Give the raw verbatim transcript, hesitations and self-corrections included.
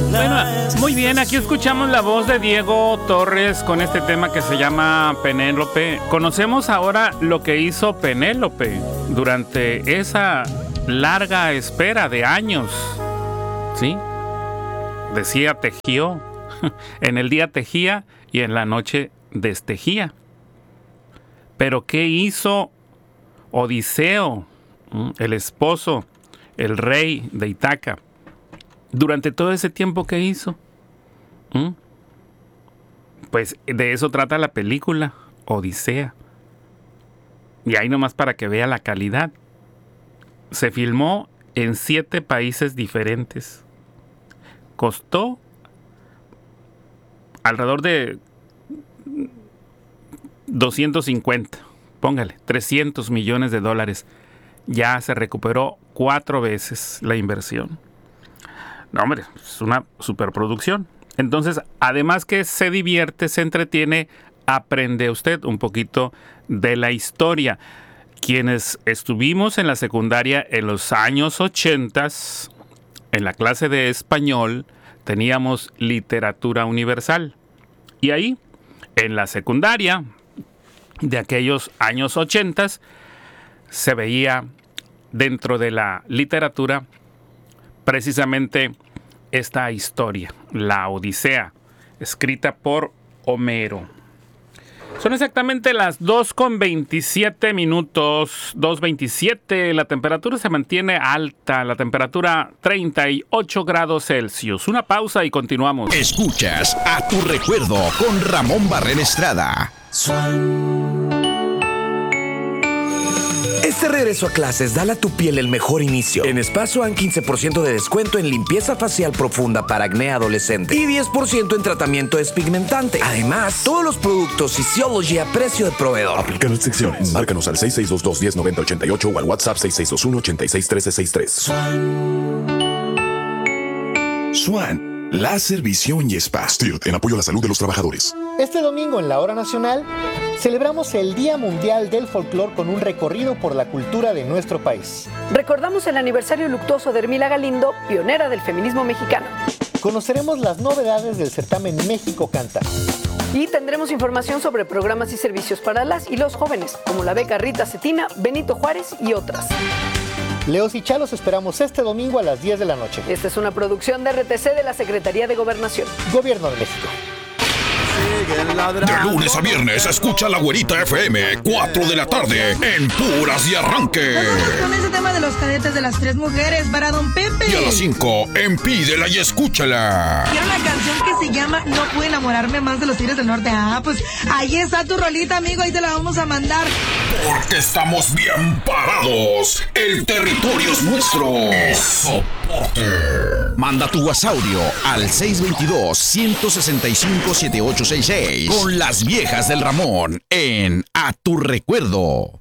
Bueno, muy bien, aquí escuchamos la voz de Diego Torres con este tema que se llama Penélope. Conocemos ahora lo que hizo Penélope durante esa larga espera de años, ¿sí? Decía tejió, en el día tejía y en la noche destejía. Pero ¿qué hizo Odiseo, el esposo, el rey de Ítaca, durante todo ese tiempo que hizo? ¿Mm? Pues de eso trata la película, Odisea. Y ahí nomás para que vea la calidad. Se filmó en siete países diferentes. Costó alrededor de doscientos cincuenta, póngale, trescientos millones de dólares. Ya se recuperó cuatro veces la inversión. No, hombre, es una superproducción. Entonces, además que se divierte, se entretiene, aprende usted un poquito de la historia. Quienes estuvimos en la secundaria en los años ochentas, en la clase de español, teníamos literatura universal. Y ahí, en la secundaria de aquellos años ochentas, se veía dentro de la literatura precisamente esta historia, la Odisea, escrita por Homero. Son exactamente las dos con veintisiete minutos, dos veintisiete. La temperatura se mantiene alta, la temperatura treinta y ocho grados Celsius. Una pausa y continuamos. Escuchas A Tu Recuerdo con Ramón Barrera Estrada. Este regreso a clases, dale a tu piel el mejor inicio. En Spa Swan, quince por ciento de descuento en limpieza facial profunda para acné adolescente y diez por ciento en tratamiento despigmentante. Además, todos los productos Physiology a precio de proveedor. Aplican restricciones. Márcanos al seis seis dos dos, uno cero nueve ocho ocho o al WhatsApp seis seis dos uno, ocho seis uno tres sesenta y tres. Swan, láser, visión y spa. Stirt, en apoyo a la salud de los trabajadores. Este domingo en la Hora Nacional celebramos el Día Mundial del Folclor con un recorrido por la cultura de nuestro país. Recordamos el aniversario luctuoso de Hermila Galindo, pionera del feminismo mexicano. Conoceremos las novedades del certamen México Canta. Y tendremos información sobre programas y servicios para las y los jóvenes, como la beca Rita Cetina, Benito Juárez y otras. Leos y Chalos esperamos este domingo a las diez de la noche. Esta es una producción de R T C de la Secretaría de Gobernación. Gobierno de México. De lunes a viernes, escucha La Güerita F M, cuatro de la tarde, en Puras y Arranque. Con ese tema de los cadetes de las tres mujeres para Don Pepe. Y a las cinco, en Pídela y Escúchala. Quiero una canción que se llama No puedo enamorarme más de los Tigres del Norte. Ah, pues ahí está tu rolita, amigo, ahí te la vamos a mandar. Porque estamos bien parados. El territorio es nuestro. Soporte. Manda tu WhatsApp audio al seis dos dos, uno seis cinco, siete ocho seis seis con las viejas del Ramón en A Tu Recuerdo.